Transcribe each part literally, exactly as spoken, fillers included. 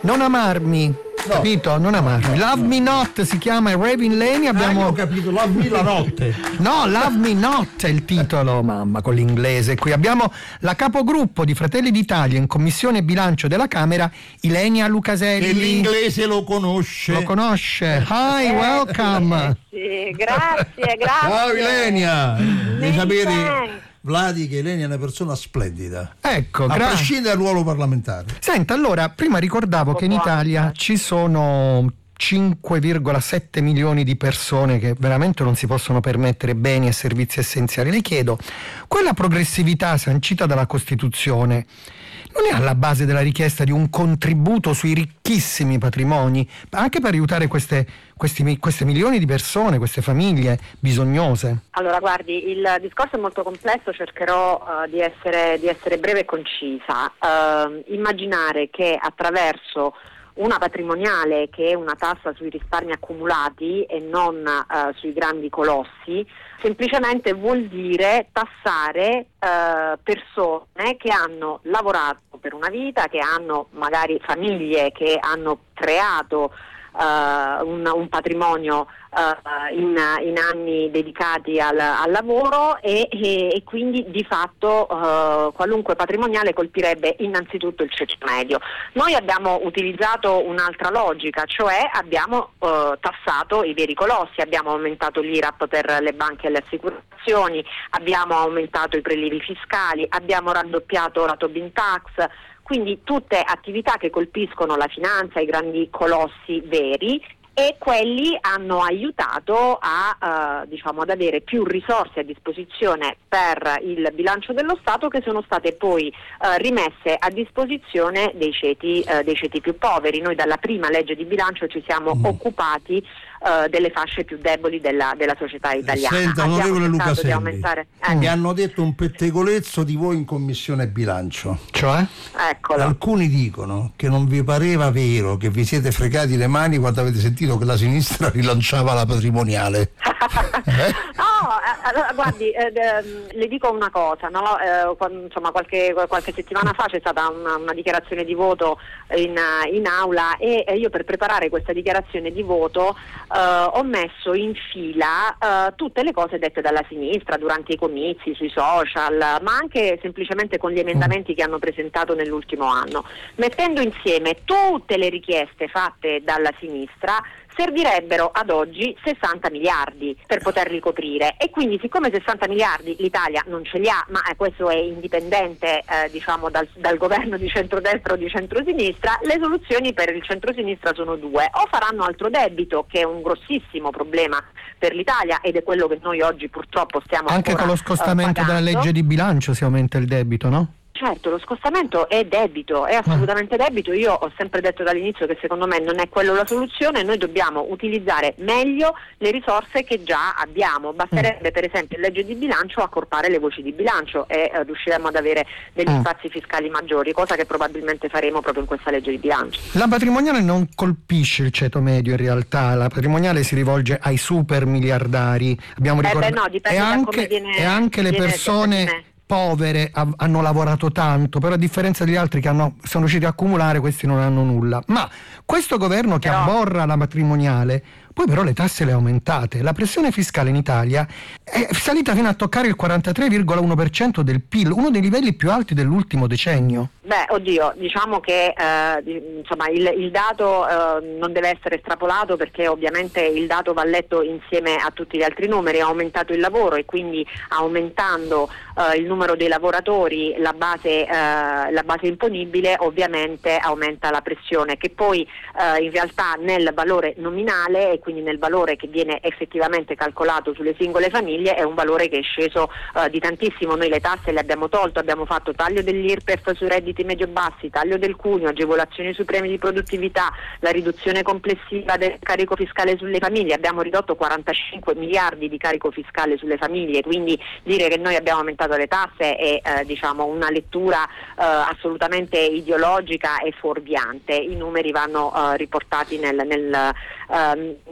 Non amarmi, no. Capito? Non amarmi. Love Me Not si chiama Raving Lane. Abbiamo ah, ho capito, Love Me la notte. No, Love Me Not è il titolo, mamma, con l'inglese. Qui abbiamo la capogruppo di Fratelli d'Italia in Commissione Bilancio della Camera, Ilenia Lucaselli. Che l'inglese lo conosce. Lo conosce. Hi, welcome. Sì, grazie, grazie. Ciao Ilenia. Devi sapere, Vladi, che Ilenia è una persona splendida. Ecco, a gra- prescindere dal ruolo parlamentare. Senta, allora, prima ricordavo che in Italia ci sono cinque virgola sette milioni di persone che veramente non si possono permettere beni e servizi essenziali. Le chiedo, quella progressività sancita dalla Costituzione non è alla base della richiesta di un contributo sui ricchissimi patrimoni, anche per aiutare queste, questi, queste milioni di persone, queste famiglie bisognose? Allora, guardi, il discorso è molto complesso, cercherò uh, di, essere, di essere breve e concisa. Uh, immaginare che attraverso una patrimoniale, che è una tassa sui risparmi accumulati e non uh, sui grandi colossi, semplicemente vuol dire tassare uh, persone che hanno lavorato per una vita, che hanno magari famiglie che hanno creato Uh, un, un patrimonio uh, in, in anni dedicati al, al lavoro e, e, e quindi di fatto uh, qualunque patrimoniale colpirebbe innanzitutto il ceto medio. Noi abbiamo utilizzato un'altra logica, cioè abbiamo uh, tassato i veri colossi, abbiamo aumentato l'I R A P per le banche e le assicurazioni, abbiamo aumentato i prelievi fiscali, abbiamo raddoppiato la Tobin Tax. Quindi tutte attività che colpiscono la finanza, i grandi colossi veri, e quelli hanno aiutato a uh, diciamo ad avere più risorse a disposizione per il bilancio dello Stato, che sono state poi uh, rimesse a disposizione dei ceti, uh, dei ceti più poveri. Noi dalla prima legge di bilancio ci siamo mm. occupati uh, delle fasce più deboli della, della società italiana. Senta, onorevole Lucaselli, aumentare... eh. mi hanno detto un pettegolezzo di voi in Commissione Bilancio. Cioè? Eccolo. Alcuni dicono che non vi pareva vero, che vi siete fregati le mani quando avete sentito che la sinistra rilanciava la patrimoniale. eh? No, allora, guardi, eh, eh, le dico una cosa, no? Eh, quando, insomma, qualche, qualche settimana fa c'è stata una, una dichiarazione di voto in, in aula e eh, io per preparare questa dichiarazione di voto eh, ho messo in fila eh, tutte le cose dette dalla sinistra durante i comizi, sui social, ma anche semplicemente con gli emendamenti che hanno presentato nell'ultimo anno. Mettendo insieme tutte le richieste fatte dalla sinistra, servirebbero ad oggi sessanta miliardi per poterli coprire, e quindi siccome sessanta miliardi l'Italia non ce li ha, ma eh, questo è indipendente eh, diciamo dal, dal governo di centrodestra o di centrosinistra, le soluzioni per il centrosinistra sono due: o faranno altro debito, che è un grossissimo problema per l'Italia ed è quello che noi oggi purtroppo stiamo anche ancora, con lo scostamento uh, della legge di bilancio si aumenta il debito, no? Certo, lo scostamento è debito, è assolutamente debito. Io ho sempre detto dall'inizio che secondo me non è quello la soluzione. Noi dobbiamo utilizzare meglio le risorse che già abbiamo. Basterebbe per esempio in legge di bilancio accorpare le voci di bilancio e eh, riusciremo ad avere degli mm. spazi fiscali maggiori, cosa che probabilmente faremo proprio in questa legge di bilancio. La patrimoniale non colpisce il ceto medio, in realtà la patrimoniale si rivolge ai super miliardari. Abbiamo ricordato, eh beh, no, dipende e da anche, come viene, e anche le viene persone povere av- hanno lavorato tanto, però a differenza degli altri che hanno, sono riusciti a accumulare, questi non hanno nulla. Ma questo governo che però... abborra la patrimoniale, poi però le tasse le ha aumentate. La pressione fiscale in Italia è salita fino a toccare il quarantatré virgola uno per cento del P I L, uno dei livelli più alti dell'ultimo decennio. Beh, oddio, diciamo che eh, insomma il, il dato eh, non deve essere estrapolato, perché ovviamente il dato va letto insieme a tutti gli altri numeri. Ha aumentato il lavoro e quindi aumentando eh, il numero dei lavoratori, la base, eh, la base imponibile ovviamente aumenta la pressione, che poi eh, in realtà nel valore nominale e quindi nel valore che viene effettivamente calcolato sulle singole famiglie è un valore che è sceso eh, di tantissimo. Noi le tasse le abbiamo tolto, abbiamo fatto taglio dell'I R P E F sui redditi medio-bassi, taglio del cuneo, agevolazioni sui premi di produttività, la riduzione complessiva del carico fiscale sulle famiglie. Abbiamo ridotto quarantacinque miliardi di carico fiscale sulle famiglie, quindi dire che noi abbiamo aumentato le tasse è eh, diciamo una lettura eh, assolutamente ideologica e fuorviante. I numeri vanno eh, riportati nel, nel, eh,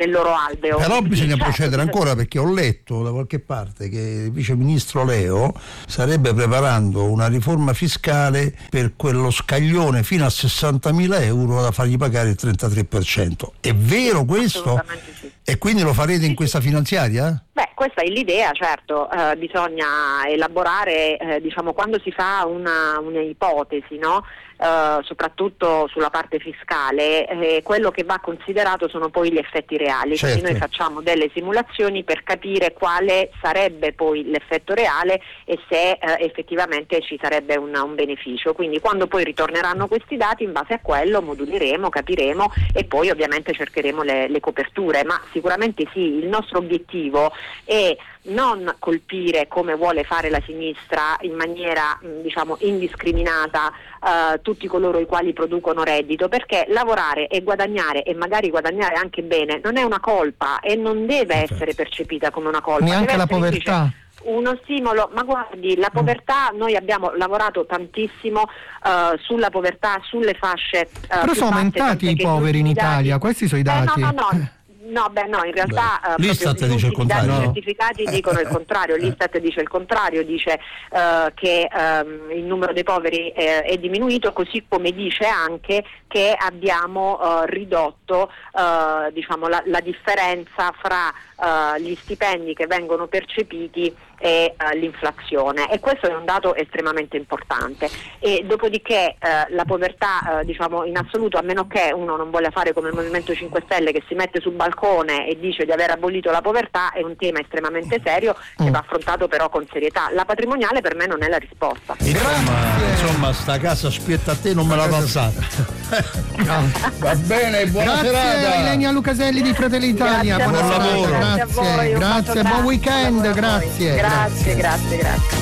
nel loro alveo. Però bisogna certo, procedere ancora, perché ho letto da qualche parte che il vice ministro Leo starebbe preparando una riforma fiscale per quello scaglione fino a sessantamila euro da fargli pagare il trentatré per cento. È vero questo? Sì. E quindi lo farete in questa finanziaria? Beh, questa è l'idea, certo, eh, bisogna elaborare, eh, diciamo, quando si fa una, un'ipotesi, no? Uh, soprattutto sulla parte fiscale, eh, quello che va considerato sono poi gli effetti reali, certo. Quindi noi facciamo delle simulazioni per capire quale sarebbe poi l'effetto reale e se eh, effettivamente ci sarebbe un, un beneficio. Quindi quando poi ritorneranno questi dati, in base a quello moduleremo, capiremo e poi ovviamente cercheremo le, le coperture, ma sicuramente sì, il nostro obiettivo è non colpire, come vuole fare la sinistra, in maniera diciamo indiscriminata eh, tutti coloro i quali producono reddito, perché lavorare e guadagnare, e magari guadagnare anche bene, non è una colpa e non deve essere percepita come una colpa. Neanche la povertà. Uno stimolo, ma guardi, la povertà, noi abbiamo lavorato tantissimo uh, sulla povertà, sulle fasce uh, però sono aumentati i poveri in Italia, questi sono i dati. Eh, no, no, no. No, beh no, in realtà uh, l'Istat dice il contrario. I dati certificati dicono il contrario, l'Istat dice il contrario, dice uh, che um, il numero dei poveri eh, è diminuito, così come dice anche che abbiamo uh, ridotto uh, diciamo la, la differenza fra uh, gli stipendi che vengono percepiti e uh, l'inflazione, e questo è un dato estremamente importante. E dopodiché uh, la povertà uh, diciamo in assoluto, a meno che uno non voglia fare come il Movimento cinque Stelle che si mette sul balcone e dice di aver abolito la povertà, è un tema estremamente serio che va affrontato però con serietà. La patrimoniale per me non è la risposta. Insomma, insomma sta casa spietta a te, non me l'ha passata. No. Va bene, buona grazie serata. Ilenia Lucaselli di Fratelli Italia, Grazie buona buon serata, lavoro. grazie, Grazie a voi, un grazie, bacio buon weekend, grande. grazie, Grazie, grazie, grazie.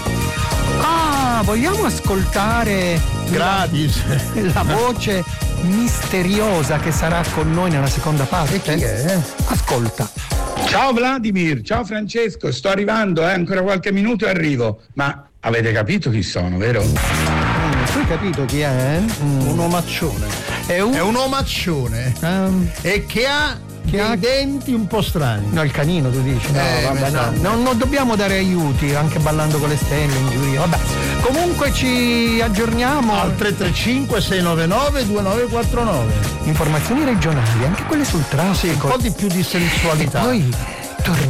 Ah, vogliamo ascoltare Gratis. la voce misteriosa che sarà con noi nella seconda parte? E chi è? Ascolta. Ciao Vladimir, ciao Francesco, sto arrivando, eh, ancora qualche minuto e arrivo. Ma avete capito chi sono, vero? Mm, tu hai capito chi è? Mm. Un omaccione. È un, È un omaccione. um, E che ha Che dei ha- denti un po' strani. no, il canino tu dici? No, Eh, vabbè, no. esatto. Non, non dobbiamo dare aiuti, anche ballando con le stelle in giuria. Vabbè. Comunque ci aggiorniamo. Al tre tre cinque sei nove nove due nove quattro nove. Informazioni regionali, anche quelle sul Sì, un traffico. po' di più di sensualità. Poi